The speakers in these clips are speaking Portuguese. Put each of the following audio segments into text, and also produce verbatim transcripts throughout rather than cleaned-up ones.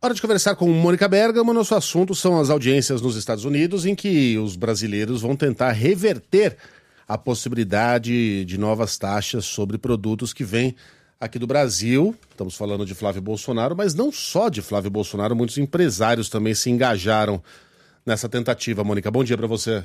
Hora de conversar com Mônica Bergamo. Nosso assunto são as audiências nos Estados Unidos em que os brasileiros vão tentar reverter a possibilidade de novas taxas sobre produtos que vêm aqui do Brasil. Estamos falando de Flávio Bolsonaro, mas não só de Flávio Bolsonaro, muitos empresários também se engajaram nessa tentativa. Mônica, bom dia para você.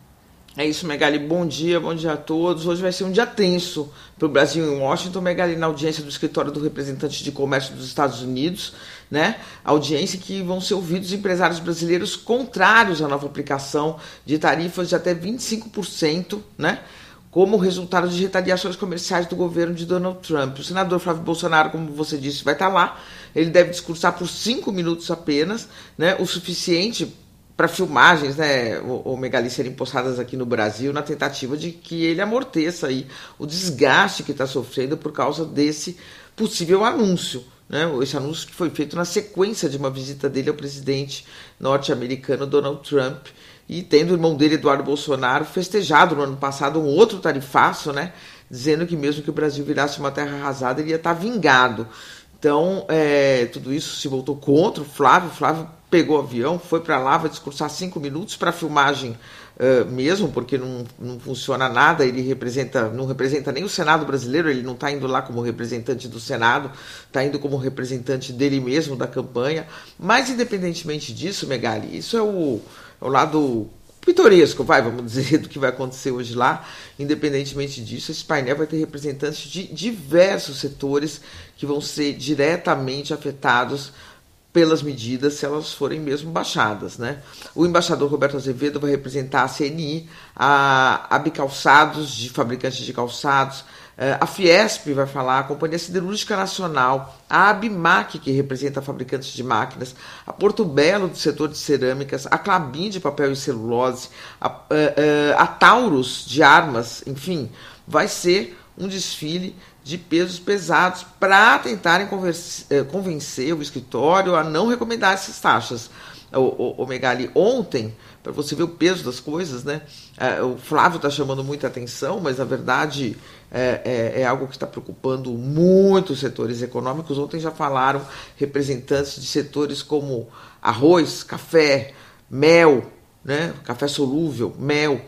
É isso, Megali. Bom dia, bom dia a todos. Hoje vai ser um dia tenso para o Brasil em Washington, Megali, na audiência do escritório do representante de comércio dos Estados Unidos, né? Audiência que vão ser ouvidos empresários brasileiros contrários à nova aplicação de tarifas de até vinte e cinco por cento, né? Como resultado de retaliações comerciais do governo de Donald Trump. O senador Flávio Bolsonaro, como você disse, vai estar lá. Ele deve discursar por cinco minutos apenas, né? O suficiente para filmagens, né, o, o Megali, serem postadas aqui no Brasil, na tentativa de que ele amorteça aí o desgaste que está sofrendo por causa desse possível anúncio, né, esse anúncio que foi feito na sequência de uma visita dele ao presidente norte-americano Donald Trump, e tendo o irmão dele, Eduardo Bolsonaro, festejado no ano passado um outro tarifaço, né, dizendo que mesmo que o Brasil virasse uma terra arrasada, ele ia estar vingado. Então, é, tudo isso se voltou contra o Flávio. O Flávio pegou o avião, foi para lá, vai discursar cinco minutos para filmagem uh, mesmo, porque não, não funciona nada, ele representa, não representa nem o Senado brasileiro, ele não está indo lá como representante do Senado, está indo como representante dele mesmo, da campanha. Mas, independentemente disso, Megali, isso é o, é o lado pitoresco, vai, vamos dizer, do que vai acontecer hoje lá. Independentemente disso, esse painel vai ter representantes de diversos setores que vão ser diretamente afetados pelas medidas, se elas forem mesmo baixadas, né? O embaixador Roberto Azevedo vai representar a C N I, a Abicalçados, de fabricantes de calçados, a Fiesp vai falar, a Companhia Siderúrgica Nacional, a Abimac, que representa fabricantes de máquinas, a Porto Belo, do setor de cerâmicas, a Klabin, de papel e celulose, a, a, a Taurus, de armas, enfim, vai ser um desfile de pesos pesados para tentarem convencer o escritório a não recomendar essas taxas. O, o, o Megali, ontem, para você ver o peso das coisas, né? É, o Flávio está chamando muita atenção, mas na verdade é, é, é algo que está preocupando muitos setores econômicos. Ontem já falaram representantes de setores como arroz, café, mel, né? Café solúvel, mel.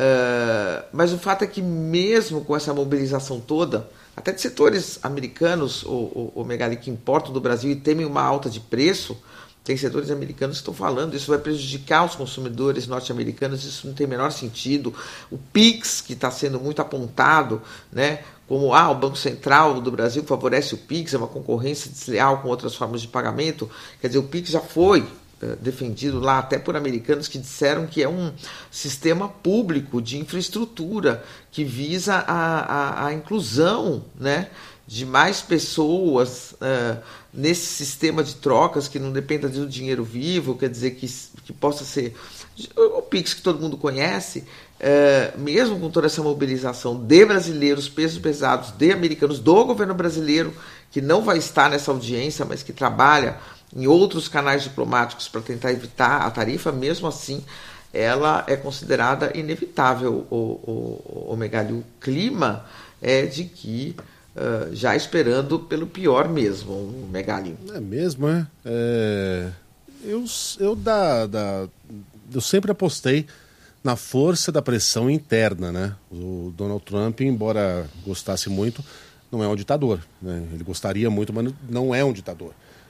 Uh, mas o fato é que mesmo com essa mobilização toda, até de setores americanos, o, o, o Megali, que importam do Brasil e temem uma alta de preço, tem setores americanos que estão falando, isso vai prejudicar os consumidores norte-americanos, isso não tem o menor sentido. O Pix, que está sendo muito apontado, né, como ah, o Banco Central do Brasil favorece o Pix, é uma concorrência desleal com outras formas de pagamento, quer dizer, o Pix já foi defendido lá até por americanos que disseram que é um sistema público de infraestrutura que visa a, a, a inclusão, né, de mais pessoas uh, nesse sistema de trocas que não dependa do dinheiro vivo, quer dizer, que, que possa ser o Pix que todo mundo conhece, uh, mesmo com toda essa mobilização de brasileiros, pesos pesados, de americanos, do governo brasileiro, que não vai estar nessa audiência, mas que trabalha em outros canais diplomáticos para tentar evitar a tarifa, mesmo assim, ela é considerada inevitável. O, o, o Megali, o clima é de que, uh, já esperando pelo pior mesmo, o Megali. É mesmo, é? é eu eu, da, da, eu sempre apostei na força da pressão interna, né? O Donald Trump, embora gostasse muito, não é um ditador, né? Ele gostaria muito, mas não é um ditador.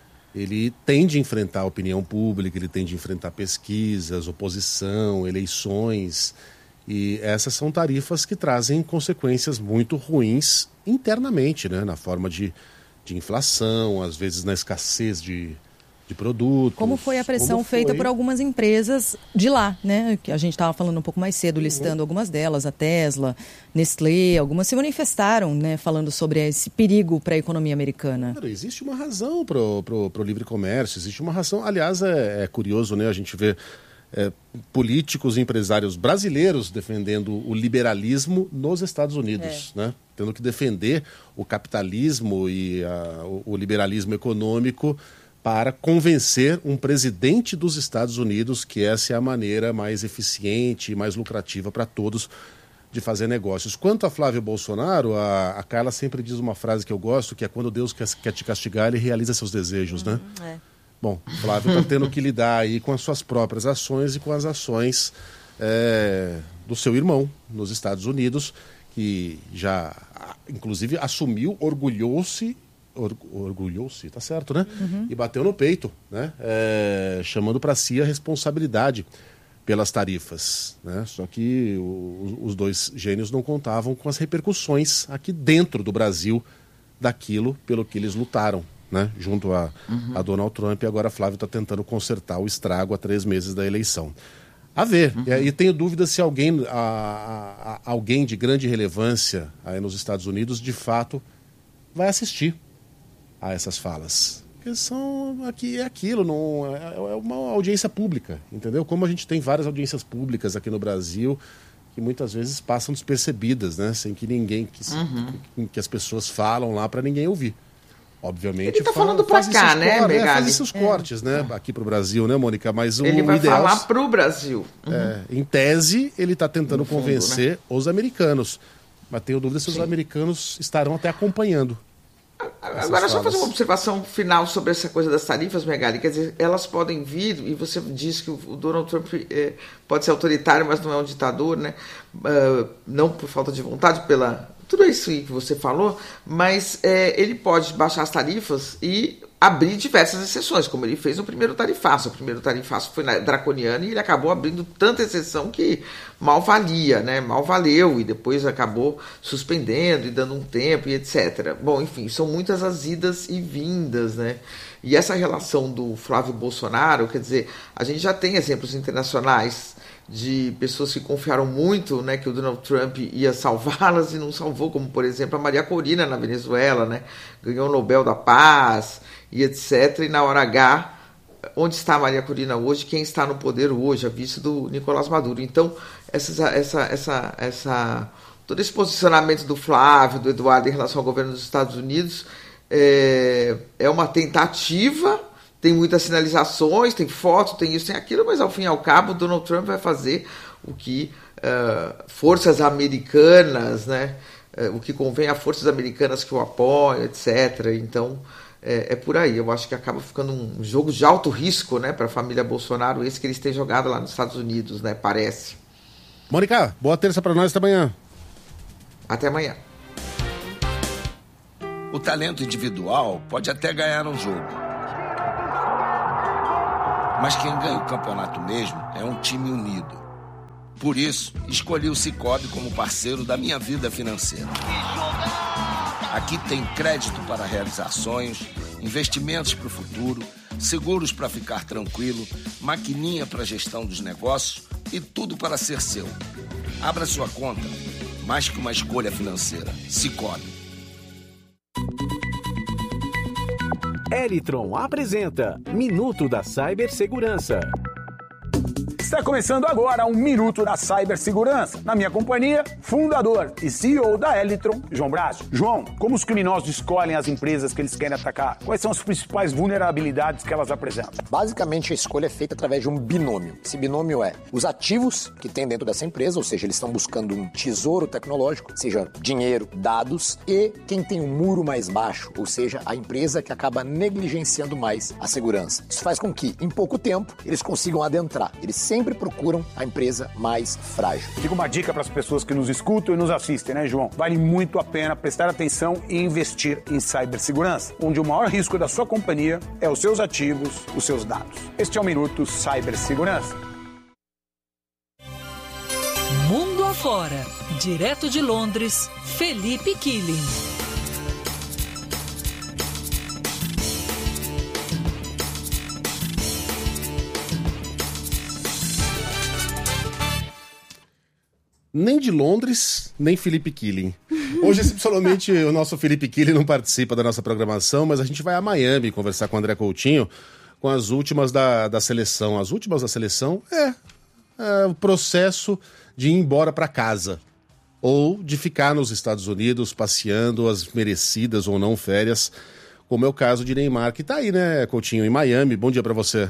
Ele tem de enfrentar a opinião pública, ele tem de enfrentar pesquisas, oposição, eleições. E essas são tarifas que trazem consequências muito ruins internamente, né? Na forma de, de inflação, às vezes na escassez de, de produtos. Como foi a pressão foi... feita por algumas empresas de lá, né? Que a gente estava falando um pouco mais cedo, listando uhum. algumas delas, a Tesla, Nestlé, algumas se manifestaram, né? Falando sobre esse perigo para a economia americana. Cara, existe uma razão para o livre comércio, existe uma razão. Aliás, é, é curioso, né? A gente vê é, políticos e empresários brasileiros defendendo o liberalismo nos Estados Unidos, é. né? Tendo que defender o capitalismo e a, o, o liberalismo econômico para convencer um presidente dos Estados Unidos que essa é a maneira mais eficiente e mais lucrativa para todos de fazer negócios. Quanto a Flávio Bolsonaro, a, a Carla sempre diz uma frase que eu gosto, que é quando Deus quer, quer te castigar, ele realiza seus desejos, uhum, né? É. Bom, o Flávio está tendo que lidar aí com as suas próprias ações e com as ações é, do seu irmão nos Estados Unidos, que já, inclusive, assumiu, orgulhou-se, or, orgulhou-se, tá certo, né? Uhum. E bateu no peito, né? É, chamando para si a responsabilidade pelas tarifas, né? Só que o, os dois gênios não contavam com as repercussões aqui dentro do Brasil daquilo pelo que eles lutaram, né? Junto a, uhum. a Donald Trump, e agora Flávio está tentando consertar o estrago há três meses da eleição. A ver, uhum. e, e tenho dúvida se alguém, a, a, alguém de grande relevância aí nos Estados Unidos, de fato, vai assistir a essas falas. Porque são, aqui é aquilo, não, é, é uma audiência pública, entendeu? Como a gente tem várias audiências públicas aqui no Brasil, que muitas vezes passam despercebidas, né? Sem que ninguém, que, uhum. que as pessoas falam lá para ninguém ouvir. Obviamente, ele tá falando para cá, né, cortes, Megali? É, faz esses cortes, é. né, aqui para o Brasil, né, Mônica? Mas o ele vai ideal, falar para o Brasil. Uhum. É, em tese, ele está tentando no convencer fundo, né? os americanos. Mas tenho dúvida se Sim. os americanos estarão até acompanhando. Agora, só fazer uma observação final sobre essa coisa das tarifas, Megali. Quer dizer, elas podem vir, e você disse que o Donald Trump é, pode ser autoritário, mas não é um ditador, né? Uh, não por falta de vontade, pela... tudo isso que você falou, mas é, ele pode baixar as tarifas e abrir diversas exceções, como ele fez no primeiro tarifaço. O primeiro tarifaço foi draconiano e ele acabou abrindo tanta exceção que mal valia, né? Mal valeu, e depois acabou suspendendo e dando um tempo e etcétera. Bom, enfim, são muitas as idas e vindas, né? E essa relação do Flávio Bolsonaro, quer dizer, a gente já tem exemplos internacionais de pessoas que confiaram muito, né, que o Donald Trump ia salvá-las e não salvou, como, por exemplo, a Maria Corina na Venezuela, né, ganhou o Nobel da Paz e etcétera. E na hora H, onde está a Maria Corina hoje? Quem está no poder hoje? A vice do Nicolás Maduro. Então, essa, essa, essa, essa, todo esse posicionamento do Flávio, do Eduardo em relação ao governo dos Estados Unidos é, é uma tentativa. Tem muitas sinalizações, tem foto, tem isso, tem aquilo, mas ao fim e ao cabo, Donald Trump vai fazer o que uh, forças americanas, né, uh, o que convém a forças americanas que o apoiam, etcétera. Então, é, é por aí. Eu acho que acaba ficando um jogo de alto risco, né, para a família Bolsonaro, esse que eles têm jogado lá nos Estados Unidos, né, parece. Mônica, boa terça para nós, até amanhã. Até amanhã. O talento individual pode até ganhar um jogo, mas quem ganha o campeonato mesmo é um time unido. Por isso, escolhi o Sicoob como parceiro da minha vida financeira. Aqui tem crédito para realizar sonhos, investimentos para o futuro, seguros para ficar tranquilo, maquininha para gestão dos negócios e tudo para ser seu. Abra sua conta, mais que uma escolha financeira. Sicoob. Elitron apresenta Minuto da Cibersegurança. Está começando agora um Minuto da Cibersegurança. Na minha companhia, fundador e C E O da Elitron, João Braço. João, como os criminosos escolhem as empresas que eles querem atacar? Quais são as principais vulnerabilidades que elas apresentam? Basicamente, a escolha é feita através de um binômio. Esse binômio é os ativos que tem dentro dessa empresa, ou seja, eles estão buscando um tesouro tecnológico, seja dinheiro, dados, e quem tem um muro mais baixo, ou seja, a empresa que acaba negligenciando mais a segurança. Isso faz com que, em pouco tempo, eles consigam adentrar. Eles sempre procuram a empresa mais frágil. Fica uma dica para as pessoas que nos escutam e nos assistem, né, João? Vale muito a pena prestar atenção e investir em cibersegurança, onde o maior risco da sua companhia é os seus ativos, os seus dados. Este é o Minuto Cibersegurança. Mundo afora, direto de Londres, Felipe Killing. Nem de Londres, nem Felipe Killing. Hoje, excepcionalmente, o nosso Felipe Killing não participa da nossa programação, mas a gente vai a Miami conversar com o André Coutinho com as últimas da, da seleção. As últimas da seleção é, é o processo de ir embora para casa ou de ficar nos Estados Unidos passeando as merecidas ou não férias, como é o caso de Neymar, que tá aí, né, Coutinho, em Miami. Bom dia para você.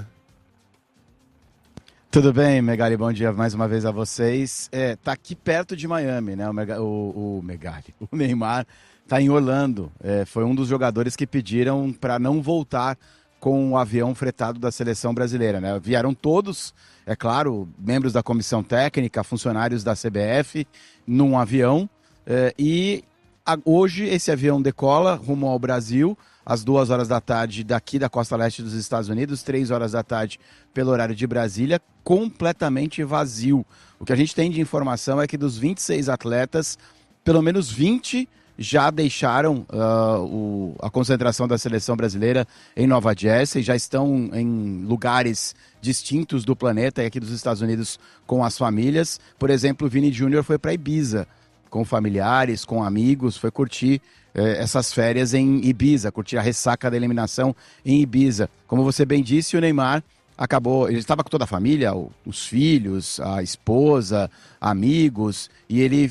Tudo bem, Megali? Bom dia mais uma vez a vocês. É, tá aqui perto de Miami, né? O, Mega, o, o Megali, o Neymar tá em Orlando. É, foi um dos jogadores que pediram para não voltar com o avião fretado da seleção brasileira, né? Vieram todos, é claro, membros da comissão técnica, funcionários da C B F, num avião, eh, e a, hoje esse avião decola rumo ao Brasil, às duas horas da tarde daqui da costa leste dos Estados Unidos, três horas da tarde pelo horário de Brasília, completamente vazio. O que a gente tem de informação é que dos vinte e seis atletas, pelo menos vinte já deixaram uh, o, a concentração da seleção brasileira em Nova Jersey, já estão em lugares distintos do planeta e aqui dos Estados Unidos com as famílias. Por exemplo, o Vini Júnior foi para Ibiza, com familiares, com amigos, foi curtir eh, essas férias em Ibiza, curtir a ressaca da eliminação em Ibiza. Como você bem disse, o Neymar acabou, ele estava com toda a família, o, os filhos, a esposa, amigos, e ele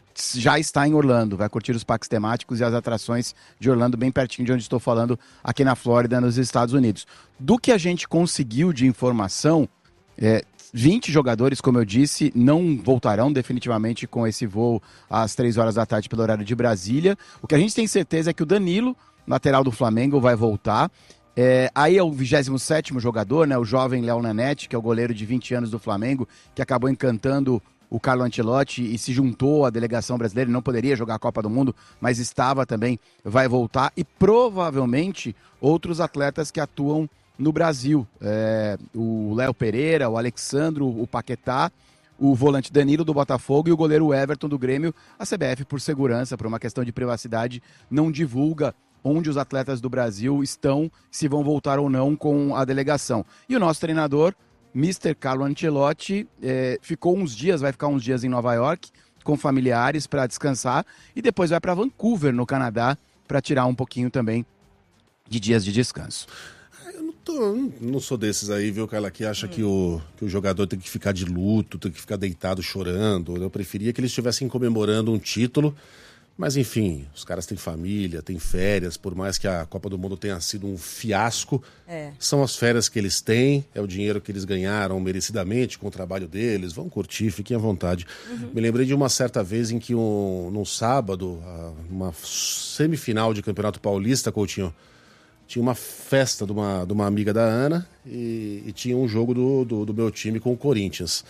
já está em Orlando, vai curtir os parques temáticos e as atrações de Orlando, bem pertinho de onde estou falando, aqui na Flórida, nos Estados Unidos. Do que a gente conseguiu de informação, é, vinte jogadores, como eu disse, não voltarão definitivamente com esse voo às três horas da tarde pelo horário de Brasília. O que a gente tem certeza é que o Danilo, lateral do Flamengo, vai voltar. É, aí é o vigésimo sétimo jogador, né, o jovem Léo Nanete, que é o goleiro de vinte anos do Flamengo, que acabou encantando o Carlo Ancelotti e se juntou à delegação brasileira, não poderia jogar a Copa do Mundo, mas estava também, vai voltar, e provavelmente outros atletas que atuam no Brasil, é, o Léo Pereira, o Alexandro, o Paquetá, o volante Danilo do Botafogo e o goleiro Everton do Grêmio. A C B F, por segurança, por uma questão de privacidade, não divulga onde os atletas do Brasil estão, se vão voltar ou não com a delegação. E o nosso treinador, mister Carlo Ancelotti, eh, ficou uns dias, vai ficar uns dias em Nova York com familiares para descansar e depois vai para Vancouver, no Canadá, para tirar um pouquinho também de dias de descanso. Eu não, tô, não sou desses aí, viu, Carla, que acha hum. que, o, que o jogador tem que ficar de luto, tem que ficar deitado chorando. Eu preferia que eles estivessem comemorando um título. Mas, enfim, os caras têm família, têm férias, por mais que a Copa do Mundo tenha sido um fiasco, é. São as férias que eles têm, é o dinheiro que eles ganharam merecidamente com o trabalho deles, vão curtir, fiquem à vontade. Uhum. Me lembrei de uma certa vez em que, um, num sábado, uma semifinal de Campeonato Paulista, Coutinho, tinha uma festa de uma, de uma amiga da Ana e, e tinha um jogo do, do, do meu time com o Corinthians.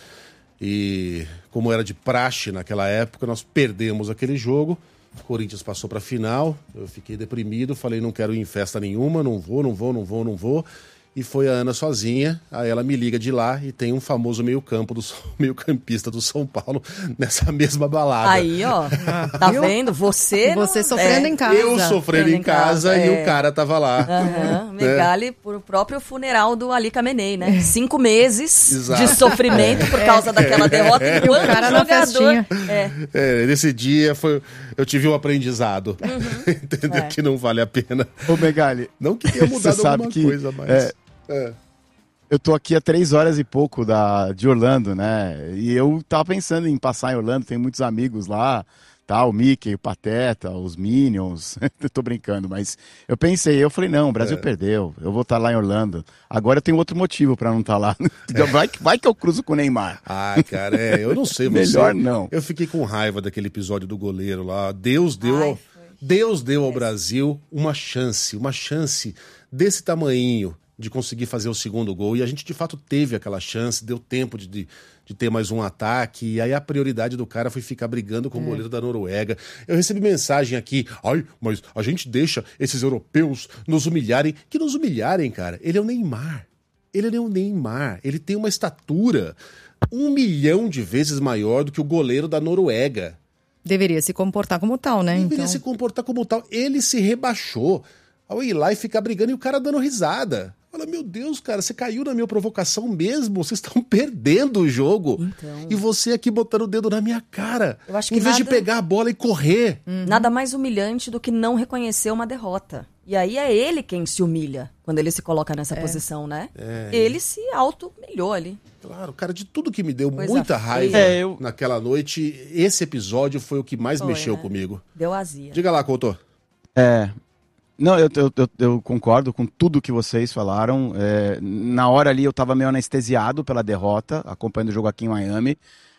E como era de praxe naquela época, nós perdemos aquele jogo. O Corinthians passou para a final, eu fiquei deprimido, falei não quero ir em festa nenhuma, não vou, não vou, não vou, não vou. E foi a Ana sozinha, aí ela me liga de lá e tem um famoso meio-campo do meio-campista do São Paulo nessa mesma balada. Aí, ó, tá vendo? Você Você não... sofrendo é. em casa. Eu sofrendo em casa, casa é. E o cara tava lá. Uhum. Megali é. Por o próprio funeral do Ali Khamenei, né? Cinco meses Exato. De sofrimento por causa é. Daquela derrota. É. E o cara na festinha. É. É, nesse dia foi, eu tive um aprendizado. Uhum. Entendeu? É. Que não vale a pena. Ô, Megali. Não que tenha mudado alguma que, coisa, mas... É, É. Eu tô aqui há três horas e pouco da, de Orlando, né? E eu tava pensando em passar em Orlando, tem muitos amigos lá, tá? O Mickey, o Pateta, os Minions. Eu tô brincando, mas eu pensei, eu falei, não, o Brasil é. Perdeu, eu vou estar lá em Orlando. Agora eu tenho outro motivo pra não estar lá. É. Vai, vai que eu cruzo com o Neymar. Ah, cara, é, eu não sei você. Melhor não. Eu fiquei com raiva daquele episódio do goleiro lá. Deus deu, Ai, ao, Deus deu ao Brasil uma chance, uma chance desse tamanhinho de conseguir fazer o segundo gol, e a gente de fato teve aquela chance, deu tempo de, de, de ter mais um ataque, e aí a prioridade do cara foi ficar brigando com é. O goleiro da Noruega. Eu recebi mensagem aqui, ai, mas a gente deixa esses europeus nos humilharem. Que nos humilharem, cara? Ele é o Neymar, ele é o Neymar, ele tem uma estatura um milhão de vezes maior do que o goleiro da Noruega. Deveria se comportar como tal, né? Deveria então... se comportar como tal, ele se rebaixou ao ir lá e ficar brigando e o cara dando risada. Fala, meu Deus, cara, você caiu na minha provocação mesmo, vocês estão perdendo o jogo. Então... E você aqui botando o dedo na minha cara. Eu acho que em vez nada... de pegar a bola e correr. Uhum. Nada mais humilhante do que não reconhecer uma derrota. E aí é ele quem se humilha quando ele se coloca nessa é. Posição, né? É. Ele se auto-humilhou ali. Claro, cara, de tudo que me deu Coisa muita feia. raiva é, eu... naquela noite, esse episódio foi o que mais foi, mexeu né? Comigo. Deu azia. Diga lá, Couto. É... Não, eu, eu, eu, eu concordo com tudo que vocês falaram. É, na hora ali eu estava meio anestesiado pela derrota, acompanhando o jogo aqui em Miami.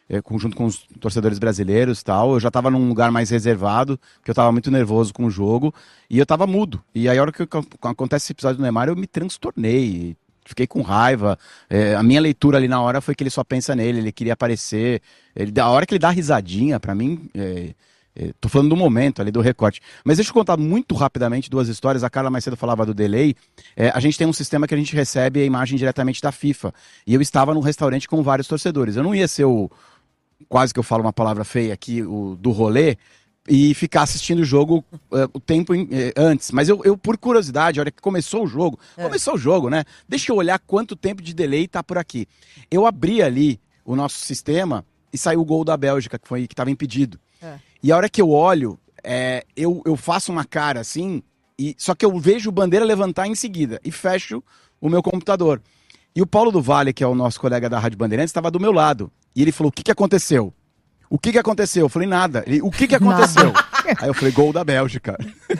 é, junto com os torcedores brasileiros e tal. Eu já estava num lugar mais reservado, porque eu estava muito nervoso com o jogo, e eu estava mudo. E aí, a hora que acontece esse episódio do Neymar, eu me transtornei, fiquei com raiva. É, a minha leitura ali na hora foi que ele só pensa nele, ele queria aparecer. Ele, a hora que ele dá risadinha, pra mim... É, é, tô falando do momento ali, do recorte. Mas deixa eu contar muito rapidamente duas histórias. A Carla mais cedo falava do delay. É, a gente tem um sistema que a gente recebe a imagem diretamente da FIFA. E eu estava num restaurante com vários torcedores. Eu não ia ser o... Quase que eu falo uma palavra feia aqui, o do rolê, e ficar assistindo o jogo uh, o tempo in, uh, antes. Mas eu, eu, por curiosidade, a hora que começou o jogo, é. começou o jogo, né? Deixa eu olhar quanto tempo de delay tá por aqui. Eu abri ali o nosso sistema e saiu o gol da Bélgica, que foi que estava impedido. É. E a hora que eu olho, é, eu, eu faço uma cara assim, e, só que eu vejo o bandeira levantar em seguida e fecho o meu computador. E o Paulo do Vale, que é o nosso colega da Rádio Bandeirantes, estava do meu lado. E ele falou, o que, que aconteceu? O que, que aconteceu? Eu falei, nada. Ele, o que, que aconteceu? Aí eu falei, gol da Bélgica.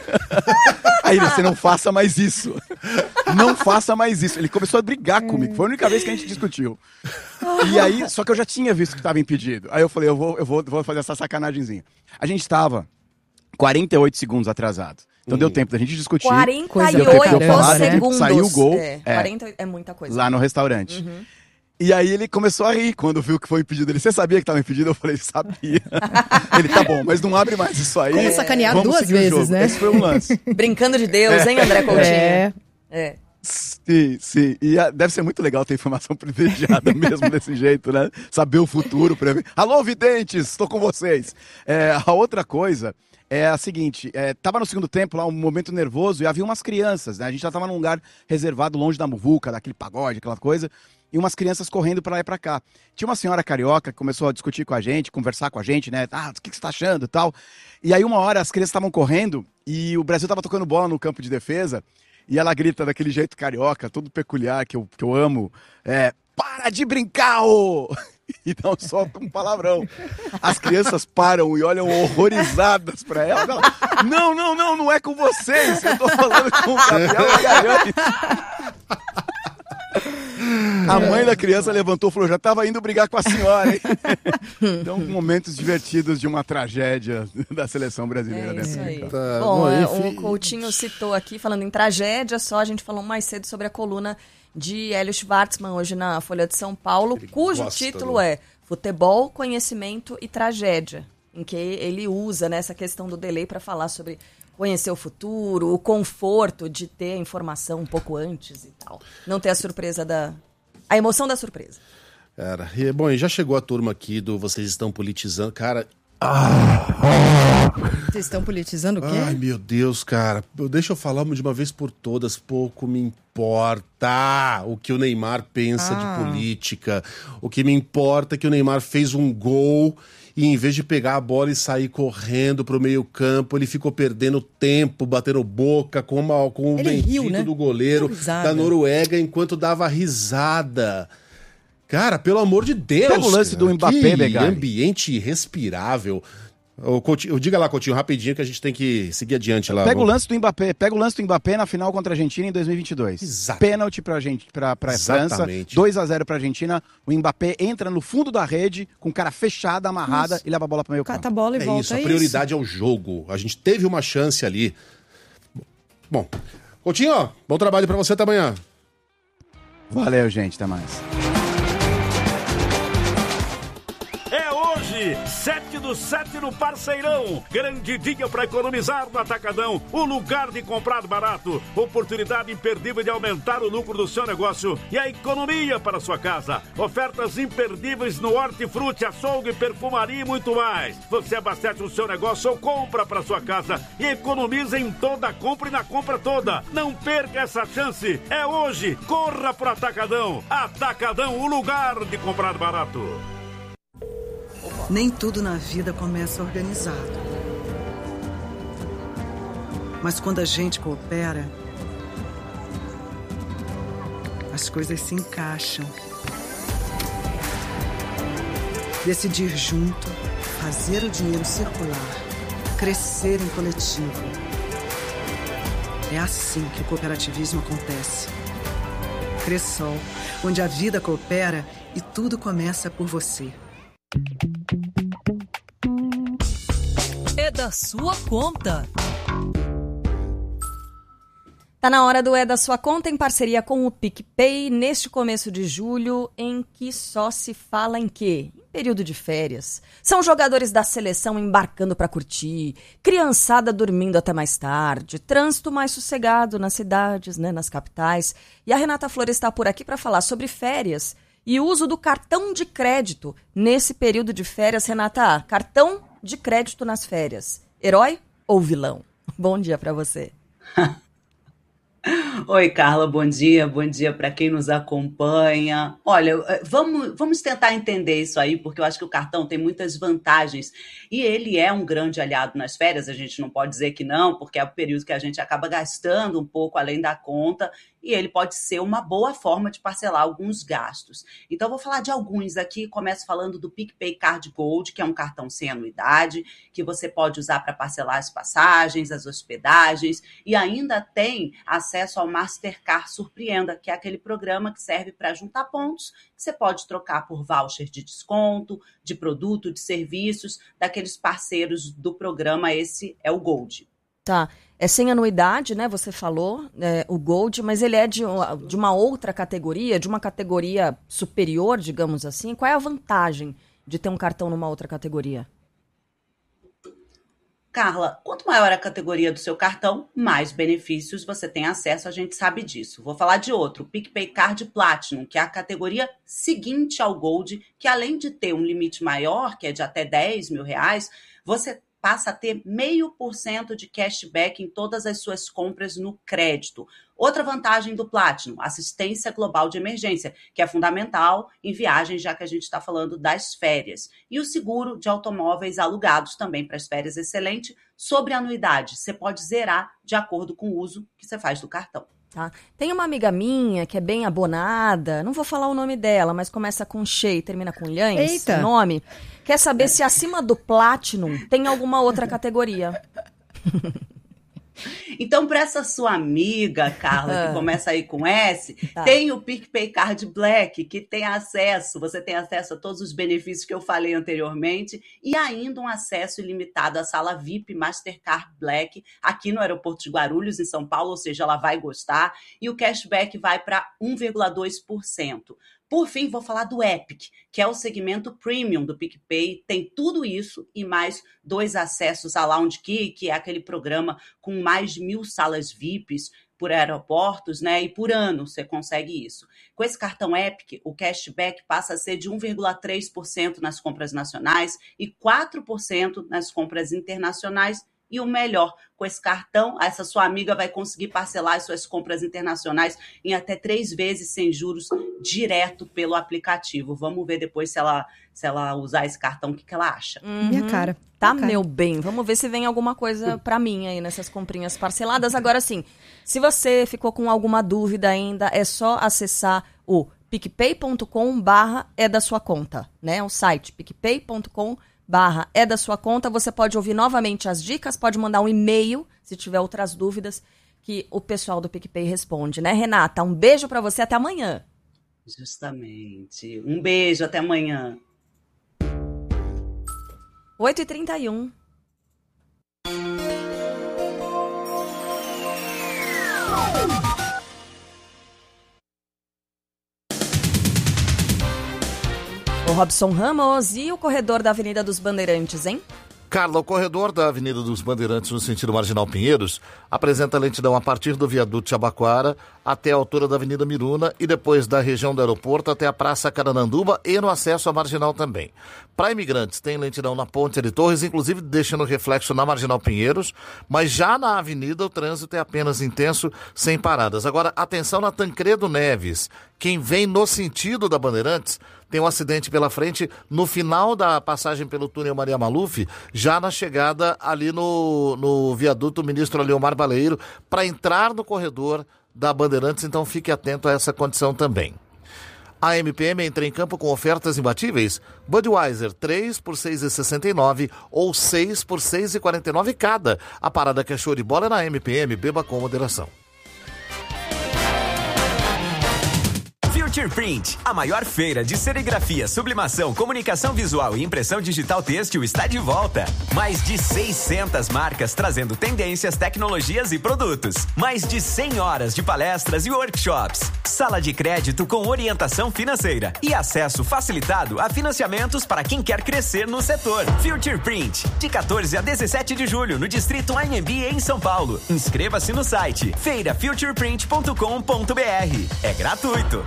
Aí ele, você não faça mais isso. Não faça mais isso. Ele começou a brigar comigo. Foi a única vez que a gente discutiu. E aí, só que eu já tinha visto que estava impedido. Aí eu falei, eu vou, eu vou, vou fazer essa sacanagemzinha. A gente estava quarenta e oito segundos atrasado. Então hum. deu tempo da gente discutir. quarenta e oito falar, segundos. Né? Saiu o gol. É, é, quarenta é muita coisa. Lá no restaurante. Uhum. E aí ele começou a rir quando viu que foi impedido. Ele, você sabia que estava impedido? Eu falei, sabia. Ele, tá bom, mas não abre mais isso aí. Como sacanear duas vezes, né? Esse foi um lance. Brincando de Deus, hein, André Coutinho? É. É. Sim, sim. E a, deve ser muito legal ter informação privilegiada mesmo desse jeito, né? Saber o futuro. Prever. Alô, videntes, estou com vocês. É, a outra coisa é a seguinte, é, tava no segundo tempo lá, um momento nervoso, e havia umas crianças, né? A gente já tava num lugar reservado, longe da muvuca, daquele pagode, aquela coisa, e umas crianças correndo pra lá e pra cá. Tinha uma senhora carioca que começou a discutir com a gente, conversar com a gente, né? Ah, o que, que você tá achando e tal. E aí uma hora as crianças estavam correndo, e o Brasil tava tocando bola no campo de defesa, e ela grita daquele jeito carioca, todo peculiar, que eu, que eu amo, é, para de brincar, ô! E não solta um palavrão. As crianças param e olham horrorizadas pra ela. ela não, não, não, não é com vocês. Eu tô falando com o Gabriel Magalhães. A mãe da criança levantou e falou, já tava indo brigar com a senhora, hein? Então, momentos divertidos de uma tragédia da seleção brasileira. É isso né? aí. Tá. Bom, é, o Coutinho citou aqui, falando em tragédia, só a gente falou mais cedo sobre a coluna de Hélio Schwartzman, hoje na Folha de São Paulo, ele cujo título do... é Futebol, Conhecimento e Tragédia, em que ele usa, né, essa questão do delay para falar sobre conhecer o futuro, o conforto de ter a informação um pouco antes e tal. Não ter a surpresa da... a emoção da surpresa. Cara, e, bom, e já chegou a turma aqui do Vocês Estão Politizando. Cara... Ah, Vocês estão politizando o quê? Ai, meu Deus, cara. Deixa eu falar de uma vez por todas. Pouco me importa o que o Neymar pensa ah. de política. O que me importa é que o Neymar fez um gol e em vez de pegar a bola e sair correndo pro meio campo, ele ficou perdendo tempo, batendo boca com, uma, com o bendito riu, né? do goleiro da Noruega enquanto dava risada. Cara, pelo amor de Deus. Pega o lance cara, do Mbappé, que ambiente irrespirável. O Coutinho, diga lá, Coutinho, rapidinho que a gente tem que seguir adiante lá. Pega vamos... o lance do Mbappé, pega o lance do Mbappé na final contra a Argentina em dois mil e vinte e dois. Exato. Pênalti pra, gente, pra, pra França, dois a zero pra Argentina, o Mbappé entra no fundo da rede, com cara fechada, amarrada, isso. e leva a bola pro meio campo. Cata a bola e é volta, isso, a é prioridade isso. é o jogo. A gente teve uma chance ali. Bom, Coutinho, ó, bom trabalho pra você até amanhã. Valeu, gente, até mais. sete do sete no Parceirão. Grande dia para economizar no Atacadão. O lugar de comprar barato. Oportunidade imperdível de aumentar o lucro do seu negócio e a economia para a sua casa. Ofertas imperdíveis no hortifruti, açougue, perfumaria e muito mais. Você abastece o seu negócio ou compra para sua casa e economiza em toda a compra e na compra toda. Não perca essa chance. É hoje. Corra pro Atacadão. Atacadão, o lugar de comprar barato. Nem tudo na vida começa organizado. Mas quando a gente coopera, as coisas se encaixam. Decidir junto, fazer o dinheiro circular, crescer em coletivo. É assim que o cooperativismo acontece. Cressol, onde a vida coopera e tudo começa por você. da sua conta. Tá na hora do É da Sua Conta, em parceria com o PicPay, neste começo de julho, em que só se fala em quê? Em período de férias. São jogadores da seleção embarcando para curtir, criançada dormindo até mais tarde, trânsito mais sossegado nas cidades, né, nas capitais. E a Renata Flores está por aqui para falar sobre férias e o uso do cartão de crédito nesse período de férias. Renata, cartão de crédito nas férias, herói ou vilão? Bom dia para você. Oi, Carla, bom dia, bom dia para quem nos acompanha. Olha, vamos, vamos tentar entender isso aí, porque eu acho que o cartão tem muitas vantagens e ele é um grande aliado nas férias, a gente não pode dizer que não, porque é o período que a gente acaba gastando um pouco além da conta e ele pode ser uma boa forma de parcelar alguns gastos. Então, eu vou falar de alguns aqui, começo falando do PicPay Card Gold, que é um cartão sem anuidade, que você pode usar para parcelar as passagens, as hospedagens e ainda tem acesso ao Mastercard Surpreenda, que é aquele programa que serve para juntar pontos que você pode trocar por voucher de desconto, de produto, de serviços, daqueles parceiros do programa. Esse é o Gold. Tá, é sem anuidade, né? Você falou, é, o Gold, mas ele é de, de uma outra categoria, de uma categoria superior, digamos assim. Qual é a vantagem de ter um cartão numa outra categoria? Carla, quanto maior a categoria do seu cartão, mais benefícios você tem acesso, a gente sabe disso. Vou falar de outro, o PicPay Card Platinum, que é a categoria seguinte ao Gold, que além de ter um limite maior, que é de até dez mil reais, você passa a ter meio por cento de cashback em todas as suas compras no crédito. Outra vantagem do Platinum, assistência global de emergência, que é fundamental em viagens, já que a gente está falando das férias. E o seguro de automóveis alugados também para as férias, excelente. Sobre a anuidade, você pode zerar de acordo com o uso que você faz do cartão. Tá. Tem uma amiga minha que é bem abonada, não vou falar o nome dela, mas começa com Che e termina com Lhães, Eita. o nome. Quer saber se acima do Platinum tem alguma outra categoria. Então, para essa sua amiga, Carla, que começa aí com S, tá. Tem o PicPay Card Black, que tem acesso, você tem acesso a todos os benefícios que eu falei anteriormente e ainda um acesso ilimitado à sala V I P Mastercard Black aqui no aeroporto de Guarulhos, em São Paulo, ou seja, ela vai gostar, e o cashback vai para um vírgula dois por cento. Por fim, vou falar do Epic, que é o segmento premium do PicPay. Tem tudo isso e mais dois acessos à Lounge Key, que é aquele programa com mais de mil salas V I Ps por aeroportos, né? E por ano você consegue isso. Com esse cartão Epic, o cashback passa a ser de um vírgula três por cento nas compras nacionais e quatro por cento nas compras internacionais. E o melhor, com esse cartão, essa sua amiga vai conseguir parcelar as suas compras internacionais em até três vezes sem juros direto pelo aplicativo. Vamos ver depois se ela, se ela usar esse cartão, o que, que ela acha. Uhum. Minha cara. Tá, Minha meu cara. bem. Vamos ver se vem alguma coisa pra mim aí nessas comprinhas parceladas. Agora sim, se você ficou com alguma dúvida ainda, é só acessar o picpay.com barra é da sua conta, né? O site picpay.com barra é da sua conta. Você pode ouvir novamente as dicas, pode mandar um e-mail se tiver outras dúvidas que o pessoal do PicPay responde, né, Renata? Um beijo pra você, até amanhã. Justamente. Um beijo, até amanhã. oito e trinta e um. O Robson Ramos e o corredor da Avenida dos Bandeirantes, hein? Carla, o corredor da Avenida dos Bandeirantes, no sentido Marginal Pinheiros, apresenta lentidão a partir do viaduto Jabaquara até a altura da Avenida Miruna e depois da região do aeroporto até a Praça Carananduba e no acesso à Marginal também. Para imigrantes, tem lentidão na Ponte de Torres, inclusive deixando reflexo na Marginal Pinheiros, mas já na avenida o trânsito é apenas intenso, sem paradas. Agora, atenção na Tancredo Neves. Quem vem no sentido da Bandeirantes tem um acidente pela frente no final da passagem pelo túnel Maria Maluf, já na chegada ali no, no viaduto Ministro Leomar Baleiro, para entrar no corredor da Bandeirantes, então fique atento a essa condição também. A M P M entra em campo com ofertas imbatíveis. Budweiser, três por seis reais e sessenta e nove centavos ou seis por seis reais e quarenta e nove centavos cada. A parada que é show de bola é na M P M, beba com moderação. Future Print, a maior feira de serigrafia, sublimação, comunicação visual e impressão digital têxtil está de volta. Mais de seiscentas marcas trazendo tendências, tecnologias e produtos. Mais de cem horas de palestras e workshops. Sala de crédito com orientação financeira e acesso facilitado a financiamentos para quem quer crescer no setor. Future Print, de quatorze a dezessete de julho, no Distrito A M B em São Paulo. Inscreva-se no site feira future print ponto com ponto b r. É gratuito.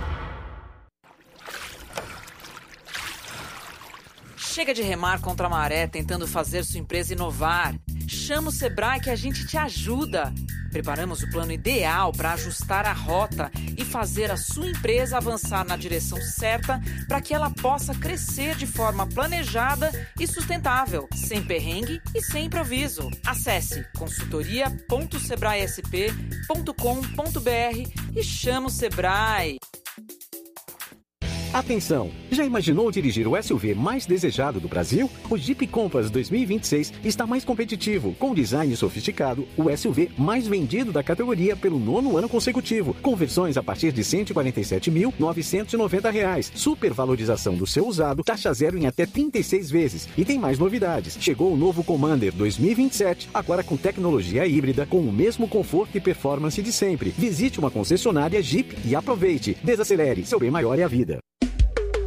Chega de remar contra a maré tentando fazer sua empresa inovar. Chama o Sebrae que a gente te ajuda. Preparamos o plano ideal para ajustar a rota e fazer a sua empresa avançar na direção certa para que ela possa crescer de forma planejada e sustentável, sem perrengue e sem improviso. Acesse consultoria ponto sebrae s p ponto com ponto b r e chama o Sebrae. Atenção! Já imaginou dirigir o S U V mais desejado do Brasil? O Jeep Compass dois mil e vinte e seis está mais competitivo, com design sofisticado, o S U V mais vendido da categoria pelo nono ano consecutivo, com versões a partir de cento e quarenta e sete mil novecentos e noventa reais, supervalorização do seu usado, taxa zero em até trinta e seis vezes. E tem mais novidades. Chegou o novo Commander dois mil e vinte e sete, agora com tecnologia híbrida, com o mesmo conforto e performance de sempre. Visite uma concessionária Jeep e aproveite. Desacelere, seu bem maior é a vida.